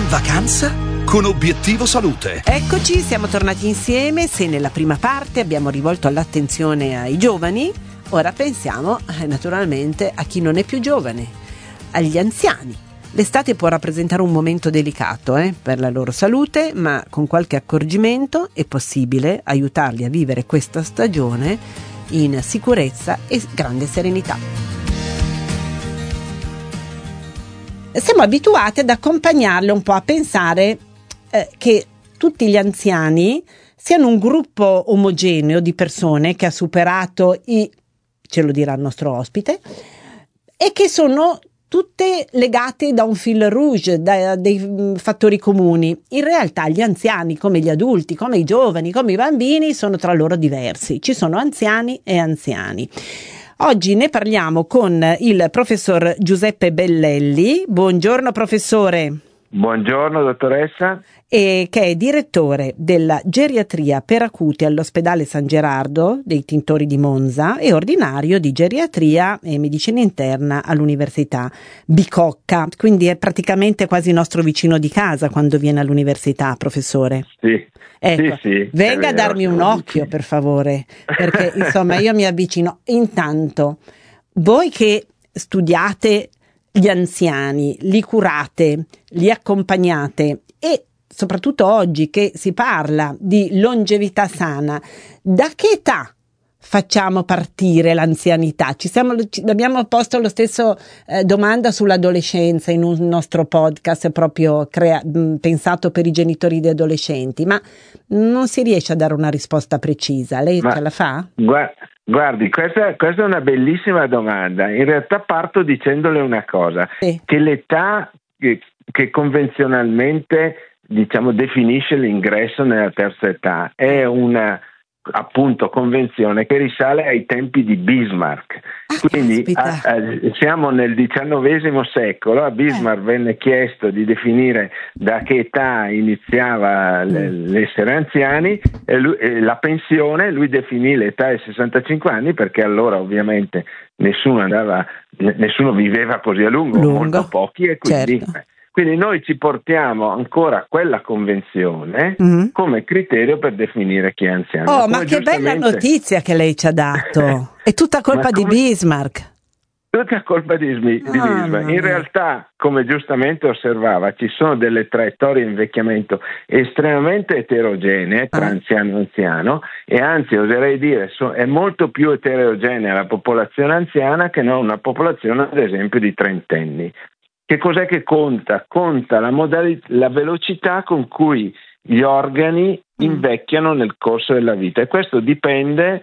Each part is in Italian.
vacanza con Obiettivo Salute. Eccoci, siamo tornati insieme. Se nella prima parte abbiamo rivolto l'attenzione ai giovani, ora pensiamo naturalmente a chi non è più giovane, agli anziani. L'estate può rappresentare un momento delicato per la loro salute, ma con qualche accorgimento è possibile aiutarli a vivere questa stagione in sicurezza e grande serenità. Siamo abituati ad accompagnarli un po' a pensare che tutti gli anziani siano un gruppo omogeneo di persone che ha superato ce lo dirà il nostro ospite, e che sono tutte legate da un fil rouge, da dei fattori comuni. In realtà gli anziani, come gli adulti, come i giovani, come i bambini, sono tra loro diversi. Ci sono anziani e anziani. Oggi ne parliamo con il professor Giuseppe Bellelli. Buongiorno professore. Buongiorno dottoressa. E che è direttore della geriatria per acuti all'ospedale San Gerardo dei Tintori di Monza e ordinario di geriatria e medicina interna all'Università Bicocca, quindi è praticamente quasi nostro vicino di casa quando viene all'università, professore. Sì. Ecco, sì, venga a darmi un occhio per favore, perché insomma io mi avvicino. Intanto, voi che studiate gli anziani, li curate, li accompagnate e soprattutto oggi che si parla di longevità sana, da che età facciamo partire l'anzianità? Abbiamo posto lo stesso domanda sull'adolescenza in un nostro podcast proprio pensato per i genitori di adolescenti, ma non si riesce a dare una risposta precisa. Lei ce la fa? Guardi, questa è una bellissima domanda. In realtà parto dicendole una cosa, sì. Che l'età che convenzionalmente definisce l'ingresso nella terza età è una appunto convenzione che risale ai tempi di Bismarck. Quindi siamo nel XIX secolo. A Bismarck venne chiesto di definire da che età iniziava l'essere anziani e la pensione. Lui definì l'età di 65 anni perché allora ovviamente nessuno viveva così a lungo. Molto pochi, e quindi certo. Quindi noi ci portiamo ancora a quella convenzione come criterio per definire chi è anziano. Oh, ma che bella notizia che lei ci ha dato! È tutta colpa di Bismarck. Tutta colpa di Bismarck. In realtà, come giustamente osservava, ci sono delle traiettorie di invecchiamento estremamente eterogenee tra anziano e anziano, e anzi oserei dire è molto più eterogenea la popolazione anziana che non una popolazione, ad esempio, di trentenni. Che cos'è che conta? Conta la velocità con cui gli organi invecchiano nel corso della vita, e questo dipende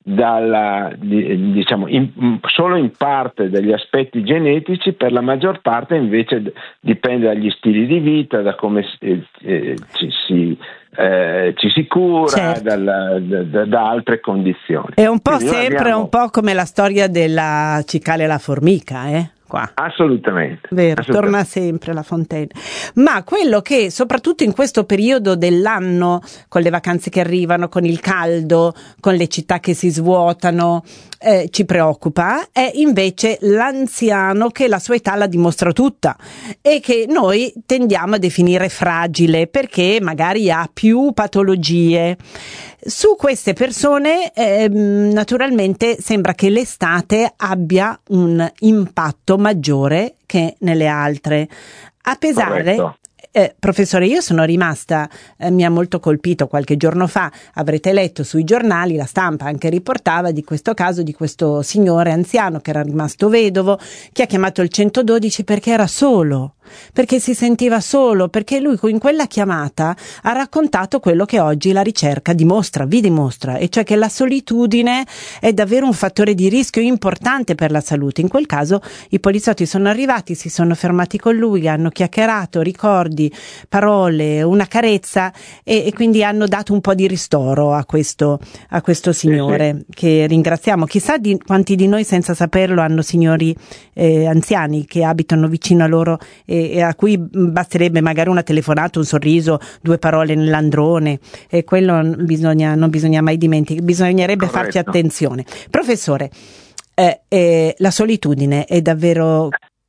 solo in parte dagli aspetti genetici. Per la maggior parte invece dipende dagli stili di vita, da come ci si cura, certo. da altre condizioni. È un po' un po' come la storia della cicale e la formica, qua. Assolutamente. Vero, torna sempre la Fontaine. Ma quello che soprattutto in questo periodo dell'anno, con le vacanze che arrivano, con il caldo, con le città che si svuotano, ci preoccupa è invece l'anziano che la sua età la dimostra tutta e che noi tendiamo a definire fragile perché magari ha più patologie. Su queste persone naturalmente sembra che l'estate abbia un impatto maggiore che nelle altre. A pesare, corretto. Professore, io sono rimasta, mi ha molto colpito qualche giorno fa, avrete letto sui giornali, la stampa anche riportava di questo caso di questo signore anziano che era rimasto vedovo, che ha chiamato il 112 perché era solo, perché si sentiva solo, perché lui in quella chiamata ha raccontato quello che oggi la ricerca vi dimostra, e cioè che la solitudine è davvero un fattore di rischio importante per la salute. In quel caso i poliziotti sono arrivati, si sono fermati con lui, hanno chiacchierato, ricordi, parole, una carezza e quindi hanno dato un po' di ristoro a questo signore, che ringraziamo. Chissà quanti di noi senza saperlo hanno signori anziani che abitano vicino a loro e a cui basterebbe magari una telefonata, un sorriso, 2 parole nell'androne, e quello non bisogna mai dimenticare, bisognerebbe farci attenzione. Professore, la solitudine è davvero